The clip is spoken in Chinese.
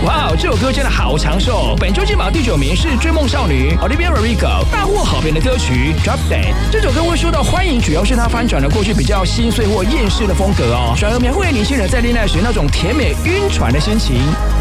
哇，这首歌真的好长寿。本周金榜第9名是追梦少女 Olivia Rodrigo 大获好评的歌曲 Drop Dead。这首歌会受到欢迎，主要是它翻转了过去比较心碎或厌世的风格哦，转而描绘年轻人在恋爱时那种甜美晕船的心情。